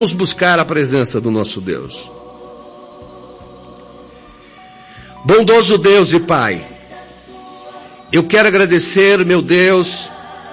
Vamos buscar a presença do nosso Deus. Bondoso Deus e Pai, eu quero agradecer, meu Deus,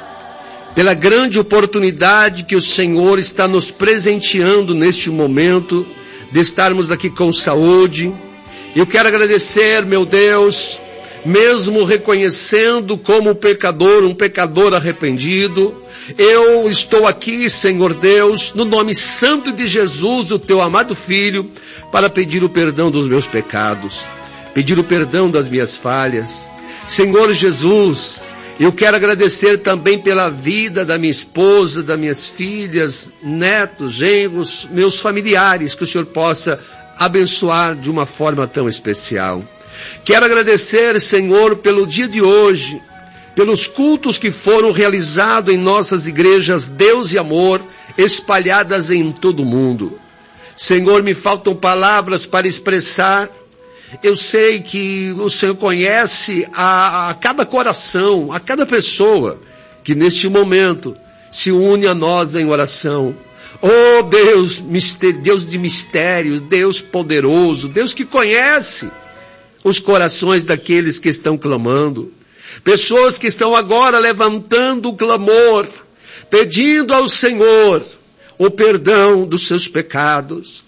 pela grande oportunidade que o Senhor está nos presenteando neste momento, de estarmos aqui com saúde. Eu quero agradecer, meu Deus, mesmo reconhecendo como pecador, um pecador arrependido, eu estou aqui, Senhor Deus, no nome santo de Jesus, o teu amado Filho, para pedir o perdão dos meus pecados, pedir o perdão das minhas falhas. Senhor Jesus, eu quero agradecer também pela vida da minha esposa, das minhas filhas, netos, genros, meus familiares, que o Senhor possa abençoar de uma forma tão especial. Quero agradecer, Senhor, pelo dia de hoje, pelos cultos que foram realizados em nossas igrejas Deus e Amor, espalhadas em todo o mundo. Senhor, me faltam palavras para expressar. Eu sei que o Senhor conhece a cada coração, a cada pessoa que neste momento se une a nós em oração. Oh Deus, Deus de mistérios, Deus poderoso, Deus que conhece os corações daqueles que estão clamando. Pessoas que estão agora levantando o clamor, pedindo ao Senhor o perdão dos seus pecados.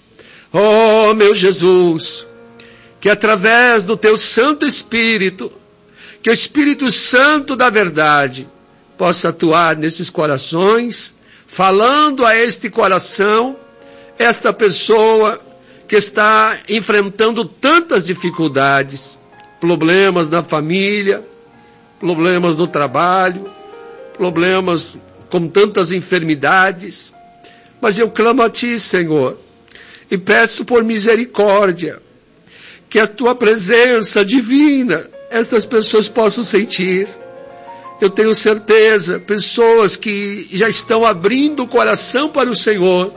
Oh meu Jesus, que através do teu Santo Espírito, que o Espírito Santo da verdade possa atuar nesses corações, falando a este coração, esta pessoa que está enfrentando tantas dificuldades, problemas na família, problemas no trabalho, problemas com tantas enfermidades. Mas eu clamo a Ti, Senhor, e peço por misericórdia, que a Tua presença divina, estas pessoas possam sentir. Eu tenho certeza, pessoas que já estão abrindo o coração para o Senhor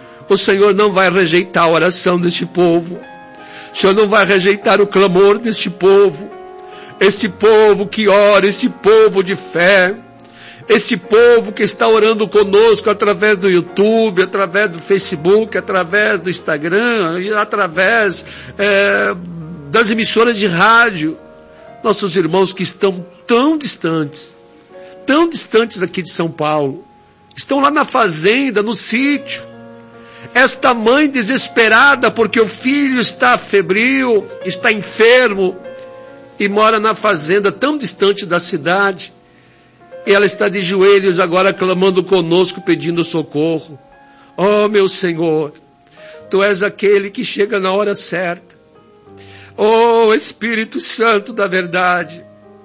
não vai rejeitar a oração deste povo. O Senhor não vai rejeitar o clamor deste povo. Esse povo que ora, esse povo de fé, esse povo que está orando conosco através do YouTube, através do Facebook, através do Instagram, e através das emissoras de rádio. Nossos irmãos que estão tão distantes aqui de São Paulo, estão lá na fazenda, no sítio. Esta mãe desesperada porque o filho está febril, está enfermo e mora na fazenda tão distante da cidade. E ela está de joelhos agora clamando conosco, pedindo socorro. Oh meu Senhor, Tu és aquele que chega na hora certa. Oh Espírito Santo da verdade,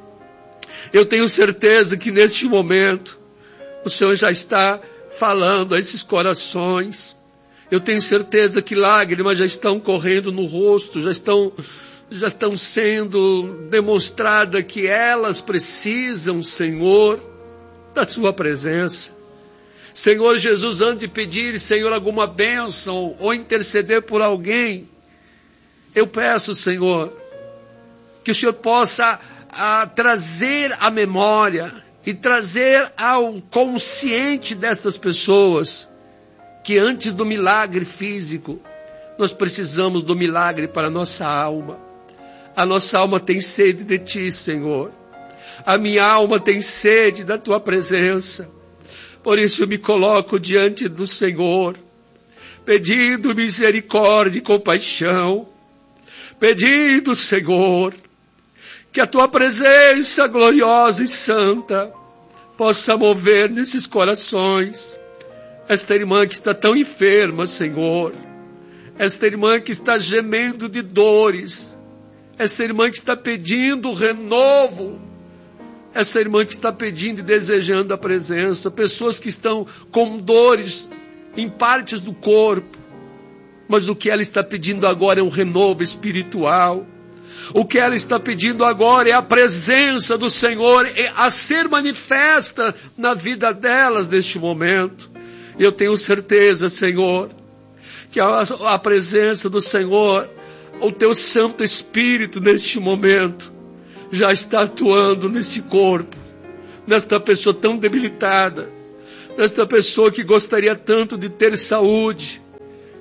eu tenho certeza que neste momento o Senhor já está falando a esses corações. Eu tenho certeza que lágrimas já estão correndo no rosto, já estão sendo demonstradas que elas precisam, Senhor, da Sua presença. Senhor Jesus, antes de pedir, Senhor, alguma bênção ou interceder por alguém, eu peço, Senhor, que o Senhor possa trazer à memória e trazer ao consciente destas pessoas que antes do milagre físico, nós precisamos do milagre para a nossa alma. A nossa alma tem sede de Ti, Senhor. A minha alma tem sede da Tua presença. Por isso eu me coloco diante do Senhor, pedindo misericórdia e compaixão, pedindo, Senhor, que a Tua presença gloriosa e santa possa mover nesses corações. Esta irmã que está tão enferma, Senhor, esta irmã que está gemendo de dores, essa irmã que está pedindo renovo, essa irmã que está pedindo e desejando a presença, pessoas que estão com dores em partes do corpo, mas o que ela está pedindo agora é um renovo espiritual. O que ela está pedindo agora é a presença do Senhor a ser manifesta na vida delas neste momento. E eu tenho certeza, Senhor, que a presença do Senhor, o Teu Santo Espírito neste momento, já está atuando neste corpo, nesta pessoa tão debilitada, nesta pessoa que gostaria tanto de ter saúde,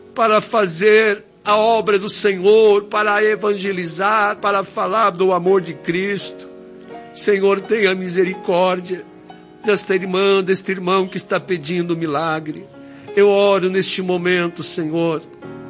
para fazer a obra do Senhor, para evangelizar, para falar do amor de Cristo. Senhor, tenha misericórdia desta irmã, deste irmão que está pedindo milagre. Eu oro neste momento, Senhor,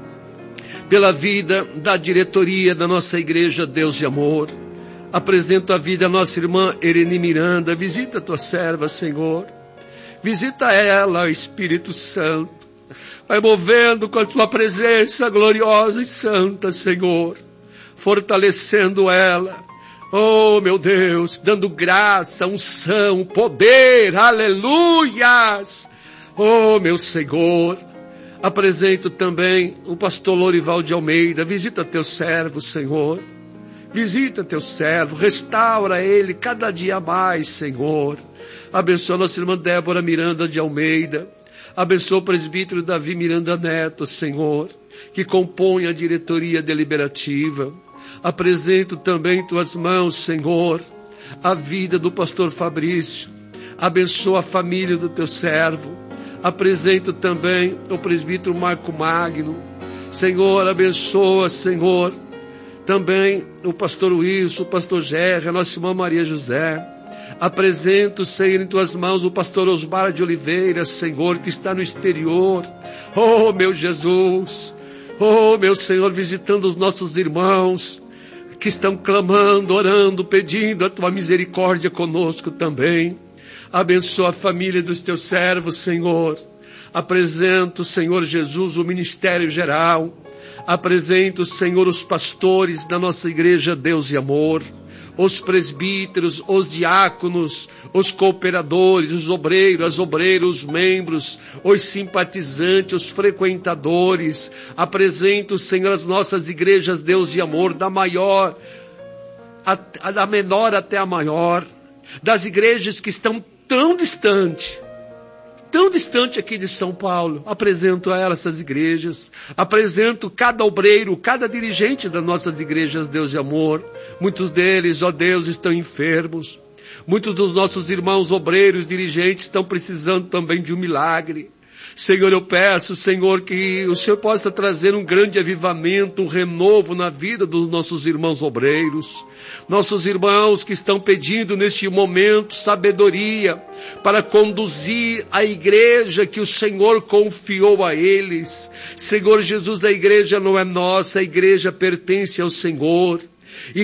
pela vida da diretoria da nossa igreja Deus de Amor. Apresento a vida da nossa irmã Ereni Miranda. Visita a tua serva, Senhor. Visita ela, Espírito Santo. Vai movendo com a tua presença gloriosa e santa, Senhor. Fortalecendo ela. Oh, meu Deus, dando graça, unção, poder, aleluias. Oh, meu Senhor, apresento também o pastor Lorival de Almeida. Visita teu servo, Senhor. Visita teu servo, restaura ele cada dia mais, Senhor. Abençoa nossa irmã Débora Miranda de Almeida. Abençoa o presbítero Davi Miranda Neto, Senhor, que compõe a diretoria deliberativa. Apresento também em tuas mãos, Senhor, a vida do pastor Fabrício. Abençoa a família do teu servo. Apresento também o presbítero Marco Magno. Senhor, abençoa, Senhor, também o pastor Wilson, o pastor Gerra, a nossa irmã Maria José. Apresento, Senhor, em tuas mãos o pastor Osmar de Oliveira, Senhor, que está no exterior. Oh, meu Jesus. Oh, meu Senhor, visitando os nossos irmãos que estão clamando, orando, pedindo a tua misericórdia conosco também. Abençoa a família dos teus servos, Senhor. Apresento, Senhor Jesus, o ministério geral. Apresento, Senhor, os pastores da nossa igreja Deus e Amor. Os presbíteros, os diáconos, os cooperadores, os obreiros, as obreiras, os membros, os simpatizantes, os frequentadores. Apresento, Senhor, as nossas igrejas Deus e Amor, da menor até a maior, das igrejas que estão tão distante aqui de São Paulo. Apresento a elas essas igrejas. Apresento cada obreiro, cada dirigente das nossas igrejas Deus e Amor. Muitos deles, ó Deus, estão enfermos. Muitos dos nossos irmãos obreiros, dirigentes, estão precisando também de um milagre. Senhor, eu peço, Senhor, que o Senhor possa trazer um grande avivamento, um renovo na vida dos nossos irmãos obreiros. Nossos irmãos que estão pedindo neste momento sabedoria para conduzir a igreja que o Senhor confiou a eles. Senhor Jesus, a igreja não é nossa, a igreja pertence ao Senhor. E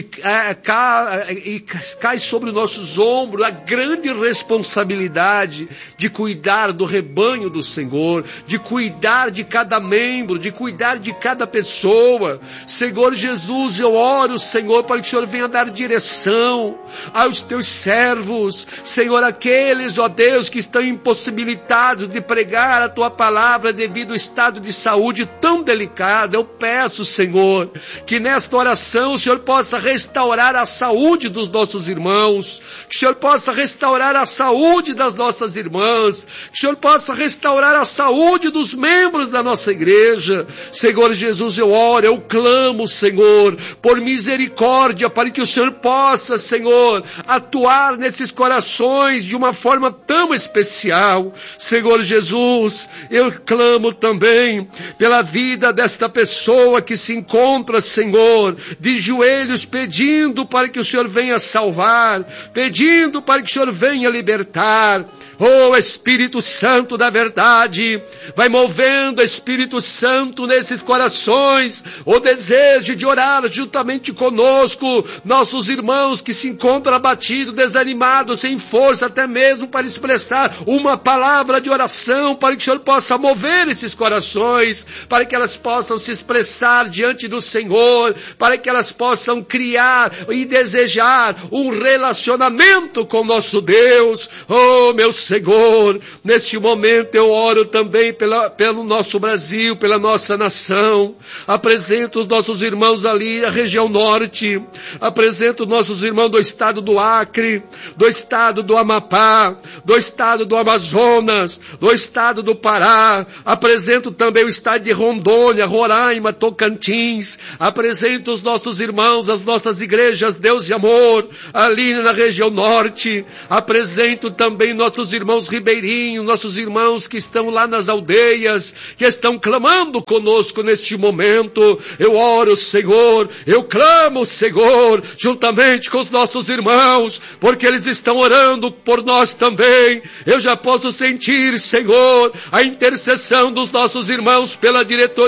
cai sobre nossos ombros a grande responsabilidade de cuidar do rebanho do Senhor, de cuidar de cada membro, de cuidar de cada pessoa. Senhor Jesus, eu oro, Senhor, para que o Senhor venha dar direção aos teus servos, Senhor, aqueles, ó Deus, que estão impossibilitados de pregar a tua palavra devido ao estado de saúde tão delicado. Eu peço, Senhor, que nesta oração o Senhor possa restaurar a saúde dos nossos irmãos, que o Senhor possa restaurar a saúde das nossas irmãs, que o Senhor possa restaurar a saúde dos membros da nossa igreja. Senhor Jesus, eu oro, eu clamo, Senhor, por misericórdia, para que o Senhor possa, Senhor, atuar nesses corações de uma forma tão especial. Senhor Jesus, eu clamo também pela vida desta pessoa que se encontra, Senhor, de joelhos, pedindo para que o Senhor venha salvar, pedindo para que o Senhor venha libertar. Oh, Espírito Santo da verdade, vai movendo, Espírito Santo, nesses corações, o desejo de orar juntamente conosco, nossos irmãos que se encontram abatidos, desanimados, sem força até mesmo para expressar uma palavra de oração, para que o Senhor possa mover esses corações, para que elas possam se expressar diante do Senhor, para que elas possam criar e desejar um relacionamento com nosso Deus. Oh, meu Senhor, neste momento eu oro também pelo nosso Brasil, pela nossa nação. Apresento os nossos irmãos ali, a região norte. Apresento nossos irmãos do estado do Acre, do estado do Amapá, do estado do Amazonas, do estado do Pará. Apresento também o estado de Rondônia, Roraima, Tocantins. Apresento os nossos irmãos, as nossas igrejas Deus e Amor, ali na região norte. Apresento também nossos irmãos ribeirinhos, nossos irmãos que estão lá nas aldeias, que estão clamando conosco neste momento. Eu oro, Senhor, eu clamo, Senhor, juntamente com os nossos irmãos, porque eles estão orando por nós também. Eu já posso sentir, Senhor, a intercessão dos nossos irmãos pela diretoria